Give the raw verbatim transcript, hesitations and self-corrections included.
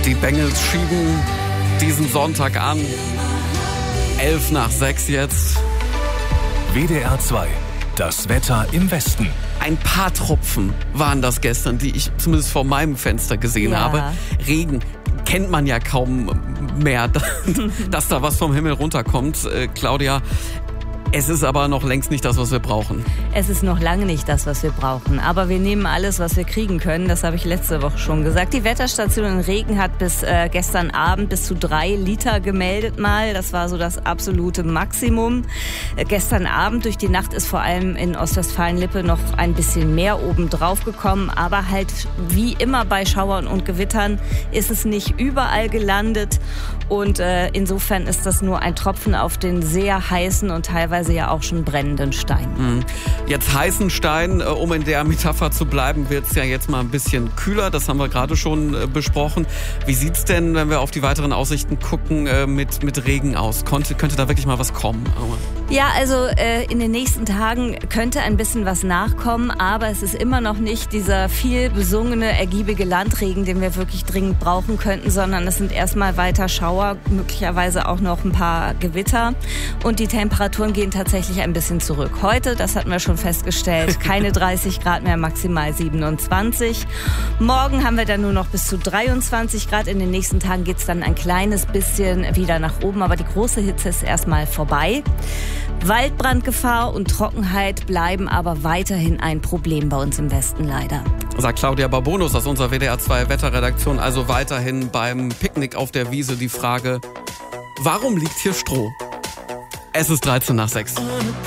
Die Bengals schieben diesen Sonntag an. Elf nach sechs jetzt. W D R zwei. Das Wetter im Westen. Ein paar Tropfen waren das gestern, die ich zumindest vor meinem Fenster gesehen Ja. habe. Regen kennt man ja kaum mehr, dass da was vom Himmel runterkommt. Äh, Claudia, es ist aber noch längst nicht das, was wir brauchen. Es ist noch lange nicht das, was wir brauchen. Aber wir nehmen alles, was wir kriegen können. Das habe ich letzte Woche schon gesagt. Die Wetterstation in Regen hat bis äh, gestern Abend bis zu drei Liter gemeldet mal. Das war so das absolute Maximum. Äh, gestern Abend durch die Nacht ist vor allem in Ostwestfalen-Lippe noch ein bisschen mehr oben drauf gekommen. Aber halt wie immer bei Schauern und Gewittern ist es nicht überall gelandet. Und äh, insofern ist das nur ein Tropfen auf den sehr heißen und teilweise ja auch schon brennenden Stein. Jetzt heißen Stein, um in der Metapher zu bleiben, wird es ja jetzt mal ein bisschen kühler. Das haben wir gerade schon besprochen. Wie sieht's denn, wenn wir auf die weiteren Aussichten gucken, mit, mit Regen aus? Könnte, könnte da wirklich mal was kommen? Ja, also äh, in den nächsten Tagen könnte ein bisschen was nachkommen, aber es ist immer noch nicht dieser viel besungene, ergiebige Landregen, den wir wirklich dringend brauchen könnten, sondern es sind erstmal weiter Schauer, möglicherweise auch noch ein paar Gewitter und die Temperaturen gehen tatsächlich ein bisschen zurück. Heute, das hatten wir schon festgestellt, keine dreißig Grad mehr, maximal siebenundzwanzig. Morgen haben wir dann nur noch bis zu dreiundzwanzig Grad. In den nächsten Tagen geht's dann ein kleines bisschen wieder nach oben, aber die große Hitze ist erstmal vorbei. Waldbrandgefahr und Trockenheit bleiben aber weiterhin ein Problem bei uns im Westen leider. Sagt Claudia Barbonus aus unserer W D R zwei Wetterredaktion. Also weiterhin beim Picknick auf der Wiese die Frage, warum liegt hier Stroh? Es ist dreizehn nach sechs.